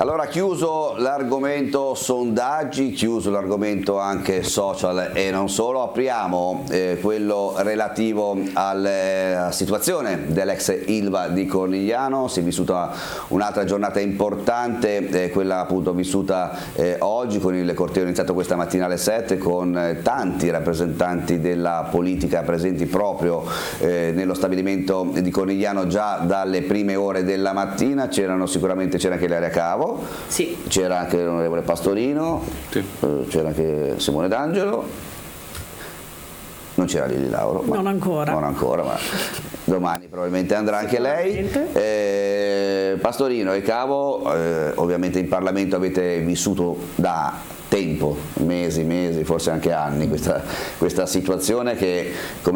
Allora, chiuso l'argomento sondaggi, chiuso l'argomento anche social e non solo, apriamo quello relativo alla situazione dell'ex Ilva di Cornigliano. Si è vissuta un'altra giornata importante, quella appunto vissuta oggi, con il corteo iniziato questa mattina alle 7 con tanti rappresentanti della politica presenti proprio nello stabilimento di Cornigliano già dalle prime ore della mattina. C'era anche Ilaria Cavo. Sì. C'era anche l'onorevole Pastorino, sì. C'era anche Simone D'Angelo, non c'era Lili Lauro. Non ancora, ma domani probabilmente andrà anche lei. Pastorino e Cavo, ovviamente in Parlamento avete vissuto da tempo, mesi, forse anche anni, questa situazione che, come